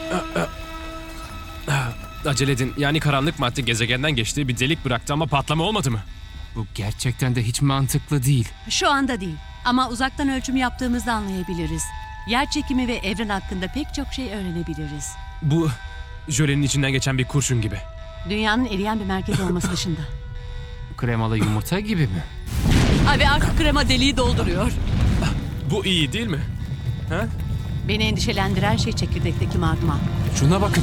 Acele edin. Yani karanlık madde gezegenden geçtiği bir delik bıraktı ama patlama olmadı mı? Bu gerçekten de hiç mantıklı değil. Şu anda değil ama uzaktan ölçüm yaptığımızda anlayabiliriz. Yer çekimi ve evren hakkında pek çok şey öğrenebiliriz. Bu jölenin içinden geçen bir kurşun gibi. Dünyanın eriyen bir merkezi olması dışında. Kremalı yumurta gibi mi? Abi artık krema deliği dolduruyor. Bu iyi değil mi? Ha? Beni endişelendiren şey çekirdekteki magma. Şuna bakın.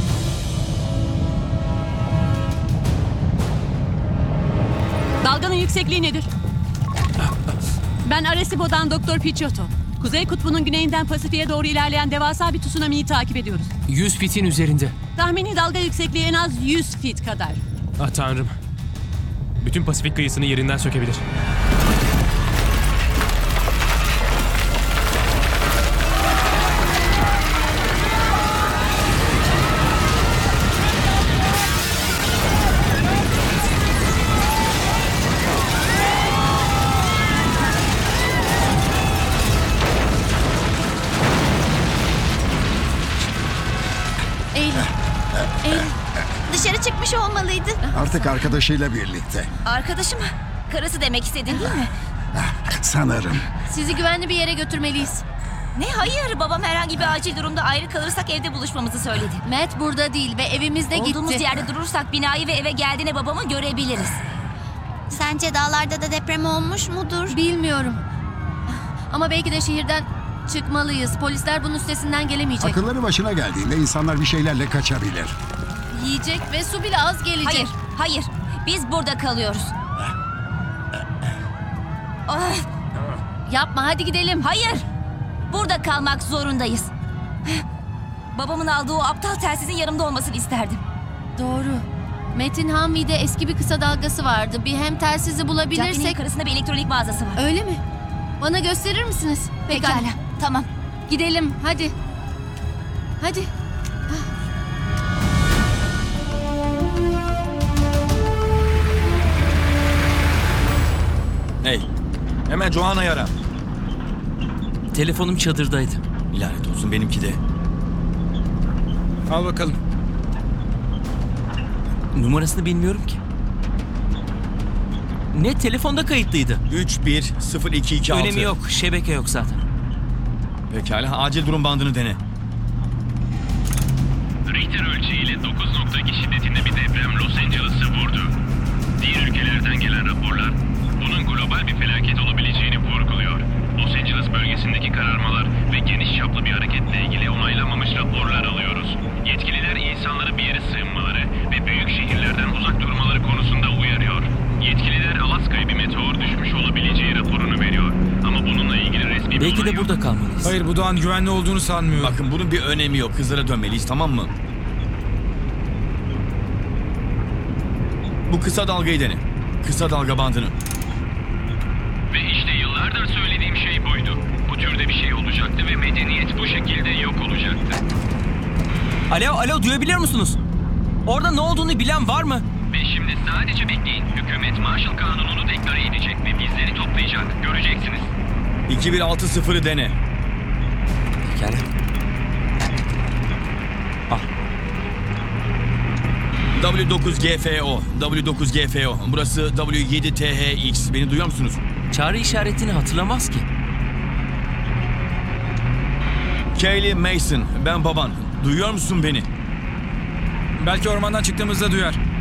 Dalganın yüksekliği nedir? Ben Arecibo'dan Doktor Picciotto. Kuzey Kutbu'nun güneyinden Pasifik'e doğru ilerleyen devasa bir tsunami'yi takip ediyoruz. 100 fitin üzerinde. Tahmini dalga yüksekliği en az 100 feet kadar. Ah tanrım. Bütün Pasifik kıyısını yerinden sökebilir. Eylül. Dışarı çıkmış olmalıydı. Artık arkadaşıyla birlikte. Arkadaşı mı? Karısı demek istedin değil mi? Sanırım. Sizi güvenli bir yere götürmeliyiz. Ne hayır, babam herhangi bir acil durumda ayrı kalırsak evde buluşmamızı söyledi. Matt burada değil ve evimizde gitti. Olduğumuz yerde durursak binayı ve eve geldiğinde babamı görebiliriz. Sence dağlarda da deprem olmuş mudur? Bilmiyorum. Ama belki de şehirden çıkmalıyız. Polisler bunun üstesinden gelemeyecek. Akılları başına geldiğinde insanlar bir şeylerle kaçabilir. Yiyecek ve su bile az gelecek. Hayır, hayır. Biz burada kalıyoruz. Yapma, hadi gidelim. Hayır. Burada kalmak zorundayız. Babamın aldığı o aptal telsizin yanımda olmasını isterdim. Doğru. Metin Hamvi'de eski bir kısa dalgası vardı. Bir hem telsizi Caddenin bulabilirsek... yukarısında bir elektronik mağazası var. Öyle mi? Bana gösterir misiniz? Pekala, tamam. Gidelim, hadi. Hadi. Hey, hemen Joanna'yı ara. Telefonum çadırdaydı. Lanet olsun, benimki de. Al bakalım. Numarasını bilmiyorum ki. Ne, telefonda kayıtlıydı. 3102226. Önemi yok, şebeke yok zaten. Pekala, acil durum bandını dene. Richter ölçeğiyle 9.2 şiddetinde bir deprem Los Angeles'ı vurdu. Diğer ülkelerden gelen raporlar bunun global bir felaket olabileceğini vurguluyor. Los Angeles bölgesindeki kararmalar ve geniş çaplı bir hareketle ilgili onaylanmamış raporlar alıyoruz. Yetkililer insanları bir yere sığınmaları ve büyük şehirlerden uzak durmaları konusunda uyarıyor. Yetkililer Alaska'ya bir meteor düşmüş olabileceği raporunu veriyor. Ama bununla ilgili resmi bir Belki olay de yok. burada kalmalıyız. Hayır, bu dağın güvenli olduğunu sanmıyorum. Bakın, bunun bir önemi yok. Kızlara dönmeliyiz, tamam mı? Bu kısa dalgayı dene. Kısa dalga bandını. Ve işte yıllardır söylediğim şey buydu. Bu türde bir şey olacaktı ve medeniyet bu şekilde yok olacaktı. Alo, duyabiliyor musunuz? Orada ne olduğunu bilen var mı? Ve şimdi sadece bekleyin. Hükümet Marshall Kanunu'nu deklare edecek ve bizleri toplayacak. Göreceksiniz. 2160'ı dene. Pekala. W9GFO. W9GFO. Burası W7THX. Beni duyuyor musunuz? Çağrı işaretini hatırlamaz ki. Kaylee Mason. Ben baban. Duyuyor musun beni? Belki ormandan çıktığımızda duyar.